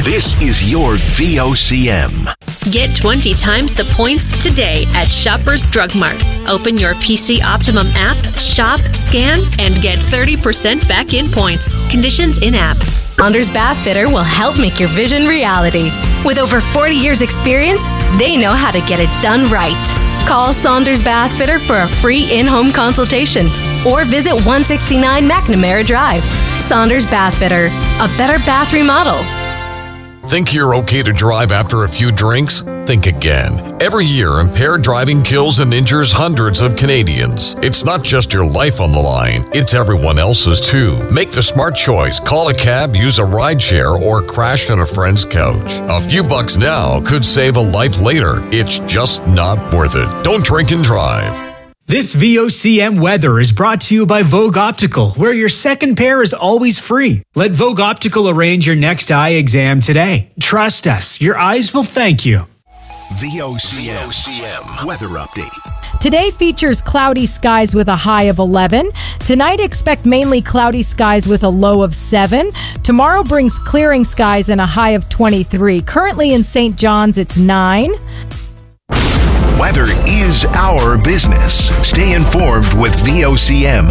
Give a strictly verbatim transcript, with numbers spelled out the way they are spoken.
This is your V O C M. Get twenty times the points today at Shoppers Drug Mart. Open your P C Optimum app, shop, scan, and get thirty percent back in points. Conditions in-app. Saunders Bath Fitter will help make your vision reality. With over forty years experience, they know how to get it done right. Call Saunders Bath Fitter for a free in-home consultation or visit one sixty-nine McNamara Drive. Saunders Bath Fitter, a better bath remodel. Think you're okay to drive after a few drinks? Think again. Every year, impaired driving kills and injures hundreds of Canadians. It's not just your life on the line, it's everyone else's too. Make the smart choice. Call a cab, use a rideshare, or crash on a friend's couch. A few bucks now could save a life later. It's just not worth it. Don't drink and drive. This V O C M weather is brought to you by Vogue Optical, where your second pair is always free. Let Vogue Optical arrange your next eye exam today. Trust us, your eyes will thank you. V O C M weather update. Today features cloudy skies with a high of eleven. Tonight, expect mainly cloudy skies with a low of seven. Tomorrow brings clearing skies and a high of twenty-three. Currently in Saint John's, it's nine. Weather is our business. Stay informed with V O C M.